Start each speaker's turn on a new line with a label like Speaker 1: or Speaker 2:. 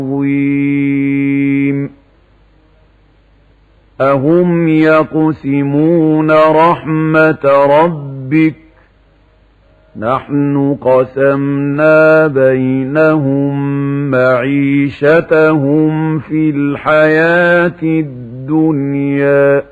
Speaker 1: عظيم أهم يقسمون رحمة ربك نحن قسمنا بينهم معيشتهم في الحياة الدنيا